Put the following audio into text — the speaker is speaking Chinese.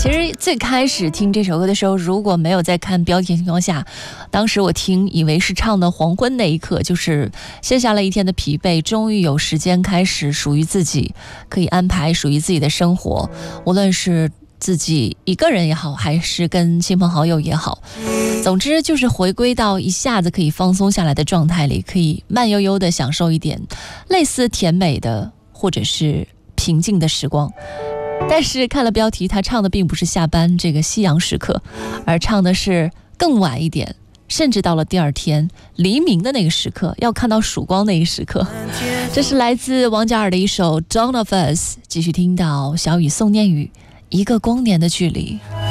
其实最开始听这首歌的时候，如果没有在看标题的情况下，当时我听以为是唱的黄昏那一刻，就是卸下了一天的疲惫，终于有时间开始属于自己，可以安排属于自己的生活，无论是自己一个人也好，还是跟亲朋好友也好，总之就是回归到一下子可以放松下来的状态里，可以慢悠悠的享受一点类似甜美的或者是平静的时光。但是看了标题，他唱的并不是下班这个夕阳时刻，而唱的是更晚一点，甚至到了第二天黎明的那个时刻，要看到曙光那一时刻。这是来自王嘉尔的一首 Dawn of Us。 继续听到小雨宋念宇，一个光年的距离。